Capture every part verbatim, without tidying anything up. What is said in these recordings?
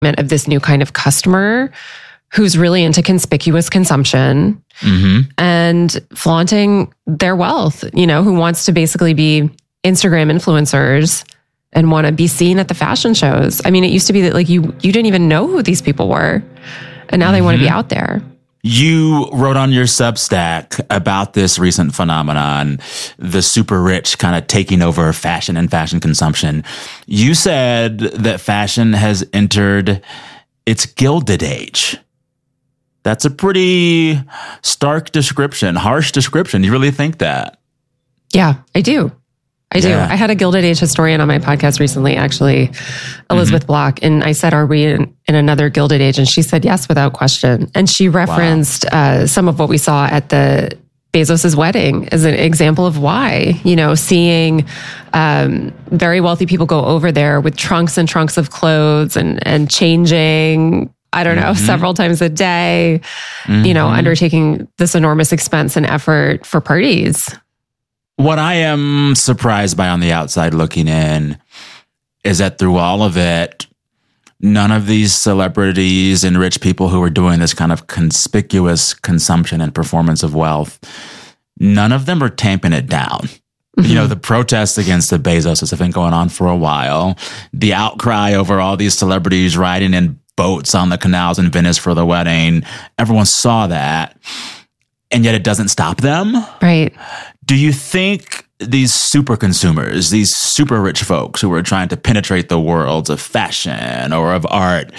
of this new kind of customer who's really into conspicuous consumption mm-hmm. and flaunting their wealth, you know, who wants to basically be Instagram influencers and want to be seen at the fashion shows. I mean, it used to be that like you you didn't even know who these people were, and now mm-hmm. they want to be out there. You wrote on your Substack about this recent phenomenon, the super rich kind of taking over fashion and fashion consumption. You said that fashion has entered its Gilded Age. That's a pretty stark description, harsh description. You really think that? Yeah, I do. I do. Yeah. I had a Gilded Age historian on my podcast recently, actually, Elizabeth mm-hmm. Block. And I said, are we in, in another Gilded Age? And she said, yes, without question. And she referenced wow. uh, some of what we saw at the Bezos's wedding as an example of why, you know, seeing um, very wealthy people go over there with trunks and trunks of clothes and, and changing, I don't know, mm-hmm. several times a day, mm-hmm. you know, undertaking this enormous expense and effort for parties. What I am surprised by on the outside looking in is that through all of it, none of these celebrities and rich people who are doing this kind of conspicuous consumption and performance of wealth, none of them are tamping it down. Mm-hmm. You know, the protests against the Bezos have been going on for a while. The outcry over all these celebrities riding in boats on the canals in Venice for the wedding, everyone saw that. And yet it doesn't stop them. Right. Do you think these super consumers, these super rich folks who are trying to penetrate the worlds of fashion or of art,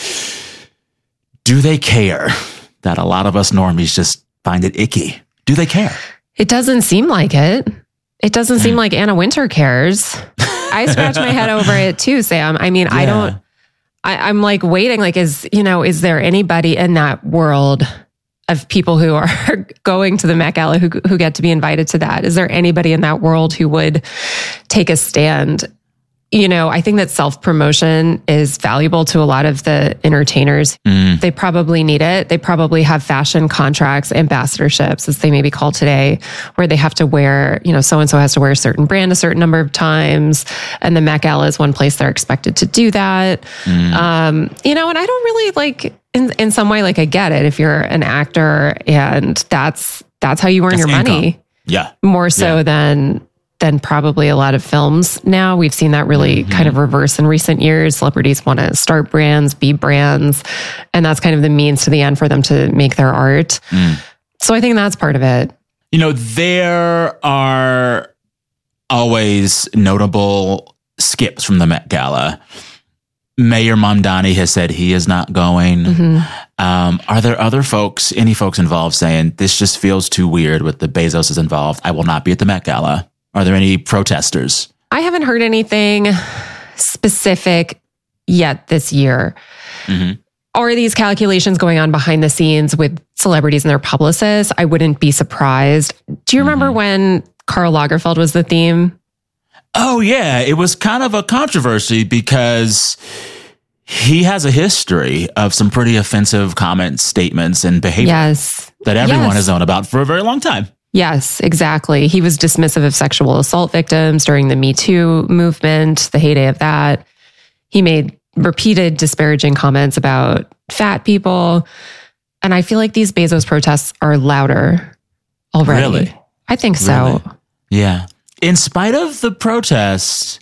do they care that a lot of us normies just find it icky? Do they care? It doesn't seem like it. It doesn't seem like Anna Wintour cares. I scratch my head over it too, Sam. I mean, yeah. I don't, I, I'm like waiting, like, is, you know, is there anybody in that world of people who are going to the Met Gala who, who get to be invited to that? Is there anybody in that world who would take a stand? You know, I think that self-promotion is valuable to a lot of the entertainers. Mm. They probably need it. They probably have fashion contracts, ambassadorships, as they may be called today, where they have to wear, you know, so-and-so has to wear a certain brand a certain number of times. And the Met Gala is one place they're expected to do that. Mm. Um, you know, and I don't really like, in, in some way, like I get it. If you're an actor and that's, that's how you earn that's your income. Money. Yeah. More so yeah. than... than probably a lot of films now. We've seen that really mm-hmm. kind of reverse in recent years. Celebrities want to start brands, be brands, and that's kind of the means to the end for them to make their art. Mm. So I think that's part of it. You know, there are always notable skips from the Met Gala. Mayor Mamdani has said he is not going. Mm-hmm. Um, are there other folks, any folks involved saying, this just feels too weird with the Bezos involved, I will not be at the Met Gala? Are there any protesters? I haven't heard anything specific yet this year. Mm-hmm. Are these calculations going on behind the scenes with celebrities and their publicists? I wouldn't be surprised. Do you remember mm-hmm. when Karl Lagerfeld was the theme? Oh, yeah. It was kind of a controversy because he has a history of some pretty offensive comments, statements, and behavior yes. that everyone yes. has known about for a very long time. Yes, exactly. He was dismissive of sexual assault victims during the Me Too movement, the heyday of that. He made repeated disparaging comments about fat people. And I feel like these Bezos protests are louder already. Really? I think so. Really? Yeah. In spite of the protests,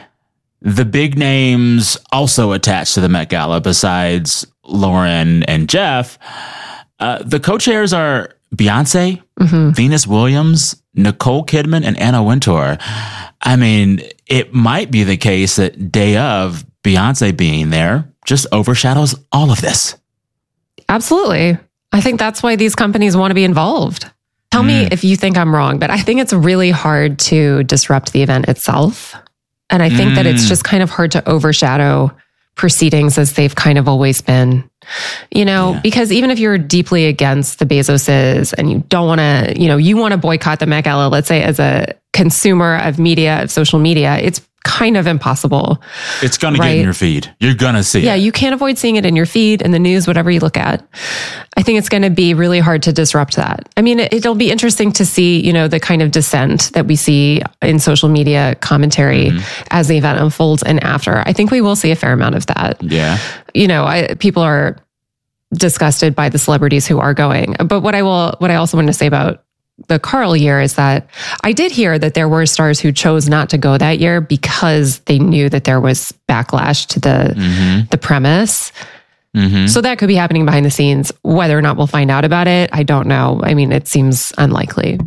the big names also attached to the Met Gala, besides Lauren and Jeff, uh, the co-chairs are Beyonce, mm-hmm. Venus Williams, Nicole Kidman, and Anna Wintour. I mean, it might be the case that day of Beyonce being there just overshadows all of this. Absolutely. I think that's why these companies want to be involved. Tell mm. me if you think I'm wrong, but I think it's really hard to disrupt the event itself. And I think mm. that it's just kind of hard to overshadow proceedings as they've kind of always been. You know, yeah. because even if you're deeply against the Bezoses and you don't want to, you know, you want to boycott the Met Gala, let's say as a consumer of media, of social media, it's kind of impossible. It's going to right? get in your feed. You're going to see yeah, it. Yeah, you can't avoid seeing it in your feed, in the news, whatever you look at. I think it's going to be really hard to disrupt that. I mean, it, it'll be interesting to see, you know, the kind of dissent that we see in social media commentary mm-hmm. as the event unfolds and after. I think we will see a fair amount of that. Yeah. You know, I, people are disgusted by the celebrities who are going. But what I will, what I also want to say about the Carl year is that I did hear that there were stars who chose not to go that year because they knew that there was backlash to the mm-hmm. the premise. Mm-hmm. So that could be happening behind the scenes. Whether or not we'll find out about it, I don't know. I mean, it seems unlikely.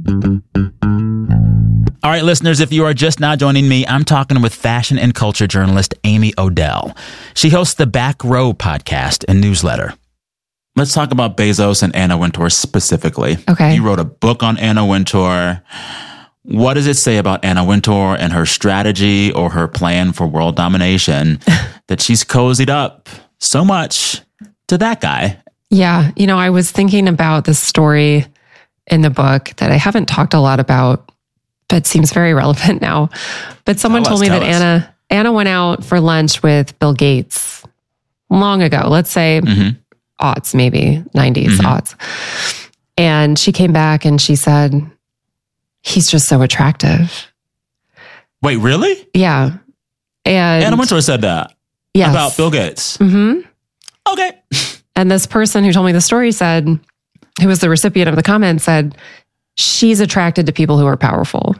All right, listeners, if you are just now joining me, I'm talking with fashion and culture journalist Amy Odell. She hosts the Back Row podcast and newsletter. Let's talk about Bezos and Anna Wintour specifically. Okay. You wrote a book on Anna Wintour. What does it say about Anna Wintour and her strategy or her plan for world domination that she's cozied up so much to that guy? Yeah. You know, I was thinking about this story in the book that I haven't talked a lot about, but seems very relevant now. But someone tell told us, me that us. Anna Anna went out for lunch with Bill Gates long ago. Let's say mm-hmm. aughts, maybe nineties mm-hmm. aughts. And she came back and she said, he's just so attractive. Wait, really? Yeah. And Anna Wintour said that yes. about Bill Gates. Mm-hmm. Okay. And this person who told me the story said, who was the recipient of the comment, said, she's attracted to people who are powerful.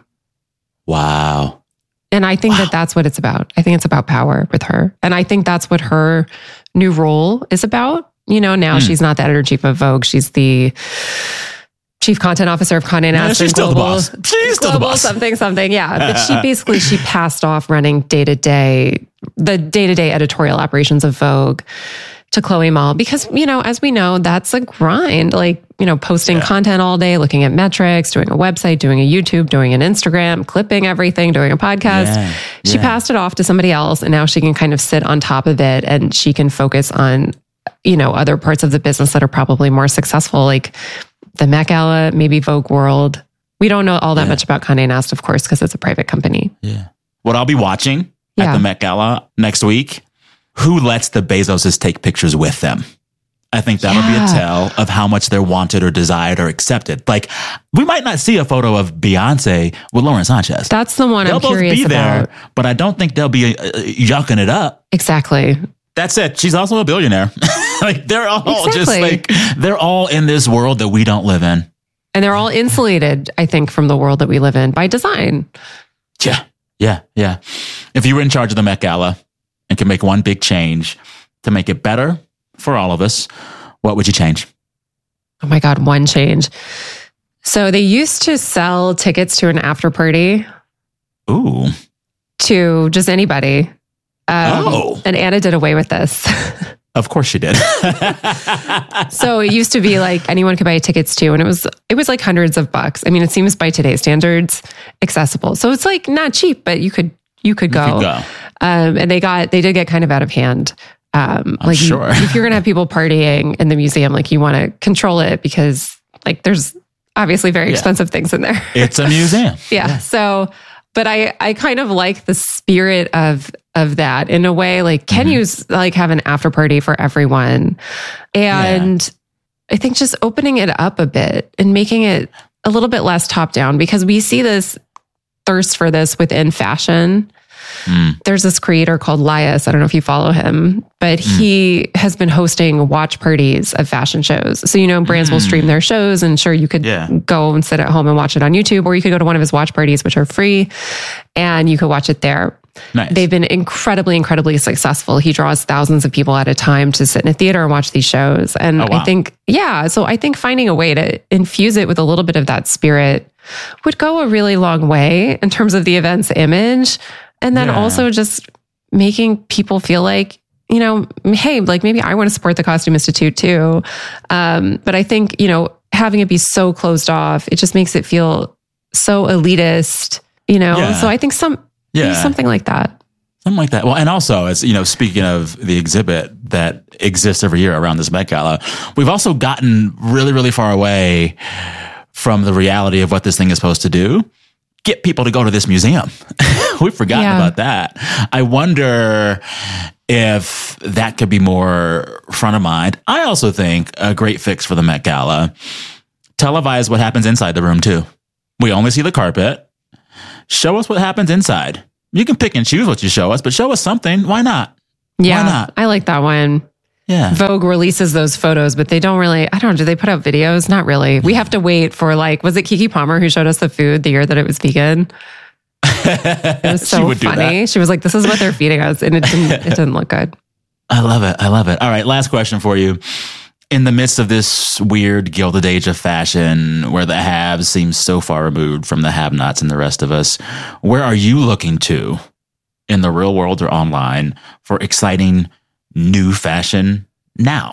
Wow. And I think wow. that that's what it's about. I think it's about power with her. And I think that's what her new role is about. You know, now mm. she's not the editor-in-chief of Vogue. She's the chief content officer of Condé Nast. Yeah, she's still global, the boss. She's still global the boss. Something, something. Yeah. But she basically, she passed off running day-to-day, the day-to-day editorial operations of Vogue to Chloe Mall. Because, you know, as we know, that's a grind. Like, you know, posting yeah. content all day, looking at metrics, doing a website, doing a YouTube, doing an Instagram, clipping everything, doing a podcast. Yeah. She yeah. passed it off to somebody else, and now she can kind of sit on top of it, and she can focus on, you know, other parts of the business that are probably more successful, like the Met Gala, maybe Vogue World. We don't know all that yeah. much about Condé Nast, of course, because it's a private company. Yeah. What I'll be watching yeah. at the Met Gala next week, who lets the Bezoses take pictures with them? I think that'll yeah. be a tell of how much they're wanted or desired or accepted. Like, we might not see a photo of Beyonce with Lauren Sanchez. That's the one they'll I'm curious both be about. There, but I don't think they'll be uh, yucking it up. Exactly. That's it. She's also a billionaire. Like, they're all exactly. just like, they're all in this world that we don't live in. And they're all insulated, I think, from the world that we live in by design. Yeah. Yeah. Yeah. If you were in charge of the Met Gala and could make one big change to make it better for all of us, what would you change? Oh my God, one change. So they used to sell tickets to an after party. Ooh. To just anybody. Um, oh. And Anna did away with this. Of course she did. So it used to be like anyone could buy tickets to, and it was it was like hundreds of bucks. I mean, it seems by today's standards accessible. So it's like not cheap, but you could you could go. You could go. Um, and they got they did get kind of out of hand. Um, I'm like sure. you, if you're gonna have people partying in the museum, like you want to control it because like there's obviously very yeah. expensive things in there. It's a museum. yeah. yeah. So, but I I kind of like the spirit of of that in a way. Like, can mm-hmm. you like have an after party for everyone? And yeah. I think just opening it up a bit and making it a little bit less top down, because we see this thirst for this within fashion. Mm. There's this creator called Lias. I don't know if you follow him, but mm. he has been hosting watch parties of fashion shows. So, you know, brands mm. will stream their shows, and sure, you could yeah. go and sit at home and watch it on YouTube, or you could go to one of his watch parties, which are free, and you could watch it there. Nice. They've been incredibly, incredibly successful. He draws thousands of people at a time to sit in a theater and watch these shows. And oh, wow. I think, yeah, so I think finding a way to infuse it with a little bit of that spirit would go a really long way in terms of the event's image. And then yeah. also just making people feel like, you know, hey, like maybe I want to support the Costume Institute too. Um, but I think, you know, having it be so closed off, it just makes it feel so elitist, you know? Yeah. So I think some, yeah. something like that. Something like that. Well, and also, as you know, speaking of the exhibit that exists every year around this Met Gala, we've also gotten really, really far away from the reality of what this thing is supposed to do. get people to go to this museum. We've forgotten Yeah. about that. I wonder if that could be more front of mind. I also think a great fix for the Met Gala, televise what happens inside the room too. We only see the carpet. Show us what happens inside. You can pick and choose what you show us, but show us something. Why not? Yeah, Why not? I like that one. Yeah. Vogue releases those photos, but they don't really, I don't know, do they put out videos? Not really. We have to wait for like, was it Kiki Palmer who showed us the food the year that it was vegan? It was so She would do funny. that. She was like, this is what they're feeding us. And it didn't, it didn't look good. I love it. I love it. All right. Last question for you. In the midst of this weird gilded age of fashion where the haves seem so far removed from the have-nots and the rest of us, where are you looking to in the real world or online for exciting new fashion now?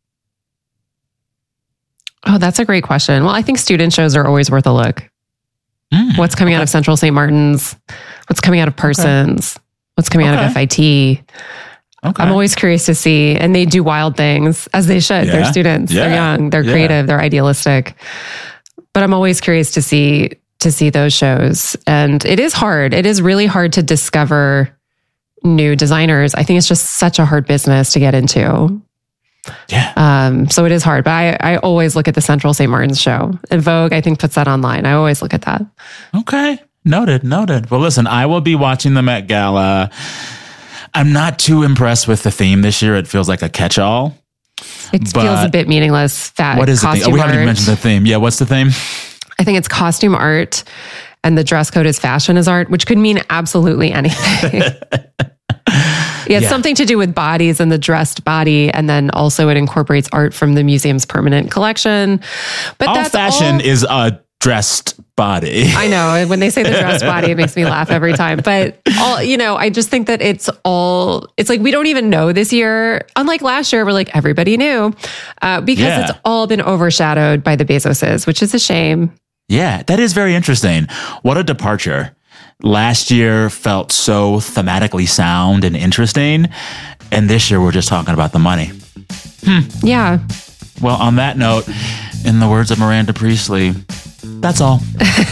Oh, that's a great question. Well, I think student shows are always worth a look. Mm, What's coming okay. out of Central Saint Martin's? What's coming out of Parsons? What's coming out Okay. of F I T? Okay. I'm always curious to see, and they do wild things as they should. Yeah. They're students, they're Yeah. young, they're Yeah. creative, they're idealistic. But I'm always curious to see to see those shows. And it is hard. It is really hard to discover new designers. I think it's just such a hard business to get into. Yeah. Um, so it is hard. But I, I always look at the Central Saint Martin's show. And Vogue, I think, puts that online. I always look at that. Okay. Noted. Noted. Well, listen, I will be watching the Met Gala. I'm not too impressed with the theme this year. It feels like a catch-all. It But feels a bit meaningless. Fat What is the theme? costume Oh, we haven't even art. mentioned the theme. Yeah, what's the theme? I think it's costume art, and the dress code is fashion is art, which could mean absolutely anything. Yeah, it's Yeah. something to do with bodies and the dressed body, and then also it incorporates art from the museum's permanent collection. But All that's fashion all, is a dressed body. I know when they say the dressed body, it makes me laugh every time. But all you know, I just think that it's all. It's like we don't even know this year. Unlike last year, we're like everybody knew uh, because Yeah. it's all been overshadowed by the Bezoses, which is a shame. Yeah, that is very interesting. What a departure. Last year felt so thematically sound and interesting. And this year we're just talking about the money. Yeah. Well, on that note, in the words of Miranda Priestley, that's all.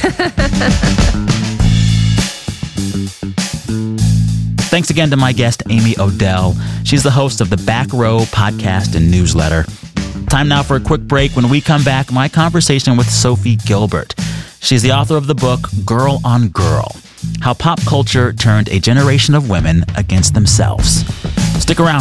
Thanks again to my guest, Amy Odell. She's the host of the Back Row podcast and newsletter. Time now for a quick break. When we come back, my conversation with Sophie Gilbert. She's the author of the book Girl on Girl: How Pop Culture Turned a Generation of Women Against Themselves. Stick around.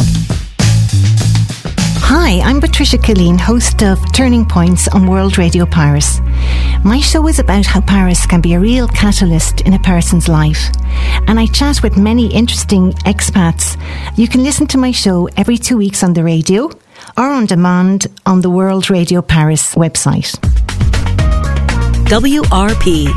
Hi, I'm Patricia Killeen, host of Turning Points on World Radio Paris. My show is about how Paris can be a real catalyst in a person's life. And I chat with many interesting expats. You can listen to my show every two weeks on the radio or on demand on the World Radio Paris website. W R P.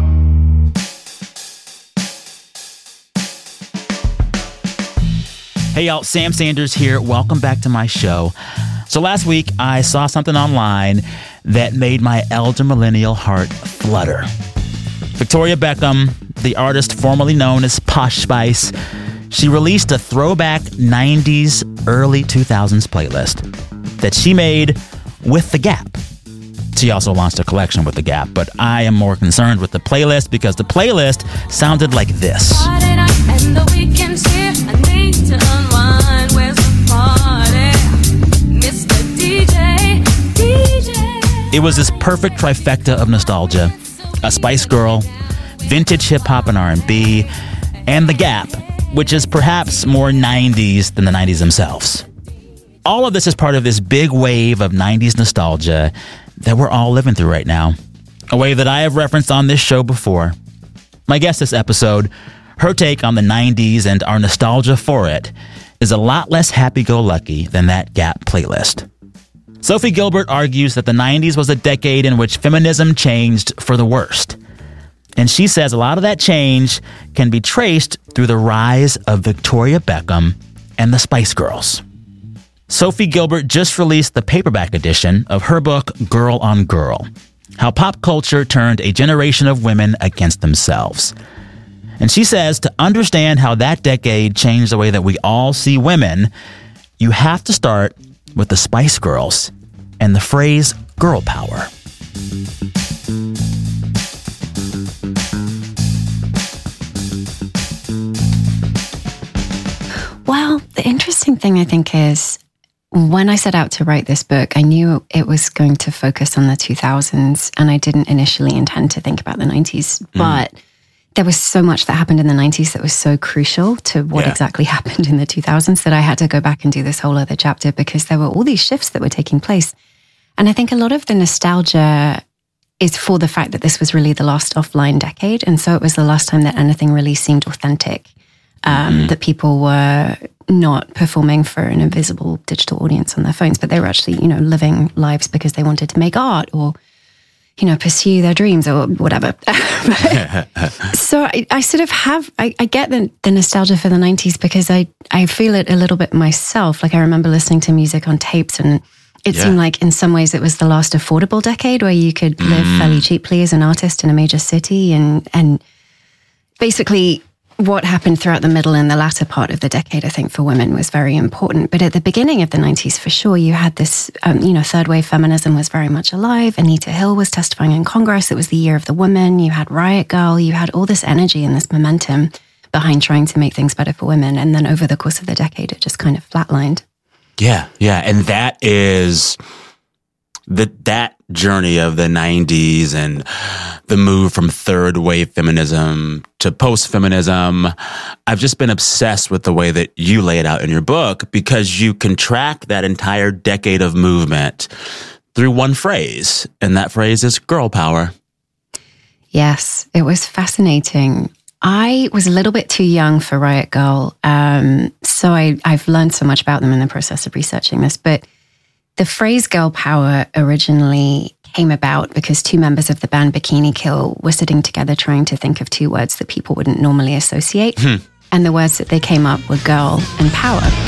Hey y'all, Sam Sanders here. Welcome back to my show. So last week I saw something online that made my elder millennial heart flutter. Victoria Beckham, the artist formerly known as Posh Spice, she released a throwback nineties, early two thousands playlist that she made with The Gap. She also launched a collection with The Gap, but I am more concerned with the playlist because the playlist sounded like this. Friday night and the weekend's here. I need to unwind. Where's the party? Mister D J, D J. It was this perfect trifecta of nostalgia: a Spice Girl, vintage hip hop and R and B, and The Gap, which is perhaps more nineties than the nineties themselves. All of this is part of this big wave of nineties nostalgia that we're all living through right now, a wave that I have referenced on this show before. My guest this episode, her take on the nineties and our nostalgia for it, is a lot less happy-go-lucky than that Gap playlist. Sophie Gilbert argues that the nineties was a decade in which feminism changed for the worst. And she says a lot of that change can be traced through the rise of Victoria Beckham and the Spice Girls. Sophie Gilbert just released the paperback edition of her book, Girl on Girl: How Pop Culture Turned a Generation of Women Against Themselves. And she says to understand how that decade changed the way that we all see women, you have to start with the Spice Girls and the phrase girl power. important thing, I think, is when I set out to write this book, I knew it was going to focus on the two thousands, and I didn't initially intend to think about the nineties. Mm. But there was so much that happened in the nineties that was so crucial to what yeah. exactly happened in the two thousands that I had to go back and do this whole other chapter, because there were all these shifts that were taking place. And I think a lot of the nostalgia is for the fact that this was really the last offline decade. And so it was the last time that anything really seemed authentic, um, mm-hmm. that people were not performing for an invisible digital audience on their phones, but they were actually, you know, living lives because they wanted to make art or, you know, pursue their dreams or whatever. So I, I sort of have, I, I get the, the nostalgia for the nineties because I, I feel it a little bit myself. Like I remember listening to music on tapes, and it yeah. seemed like in some ways it was the last affordable decade where you could live mm. fairly cheaply as an artist in a major city. And, and basically what happened throughout the middle and the latter part of the decade, I think, for women was very important. But at the beginning of the nineties, for sure, you had this, um, you know, third wave feminism was very much alive. Anita Hill was testifying in Congress. It was the year of the woman. You had Riot Girl. You had all this energy and this momentum behind trying to make things better for women. And then over the course of the decade, it just kind of flatlined. Yeah, yeah. And that is the, that journey of the nineties and the move from third wave feminism to post-feminism. I've just been obsessed with the way that you lay it out in your book, because you can track that entire decade of movement through one phrase, and that phrase is girl power. Yes, it was fascinating. I was a little bit too young for Riot Girl, um, so I, I've learned so much about them in the process of researching this, but the phrase girl power originally came about because two members of the band Bikini Kill were sitting together trying to think of two words that people wouldn't normally associate. Hmm. And the words that they came up were girl and power.